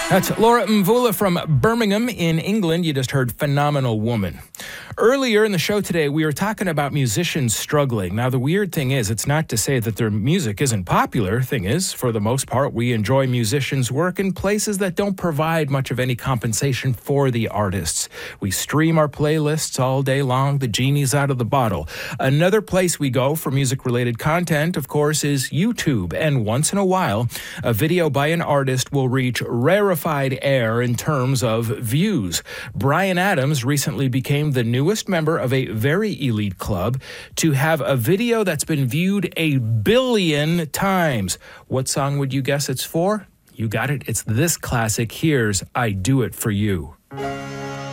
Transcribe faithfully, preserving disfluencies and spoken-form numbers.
That's Laura Mvula from Birmingham in England. You just heard Phenomenal Woman. Earlier in the show today, we were talking about musicians struggling. Now, the weird thing is, it's not to say that their music isn't popular. Thing is, for the most part, we enjoy musicians' work in places that don't provide much of any compensation for the artists. We stream our playlists all day long. The genie's out of the bottle. Another place we go for music-related content, of course, is YouTube. And once in a while, a video by an artist will reach rarefied air in terms of views. Bryan Adams recently became the newest member of a very elite club to have a video that's been viewed a billion times. What song would you guess it's for? You got it. It's this classic. Here's I Do It For You.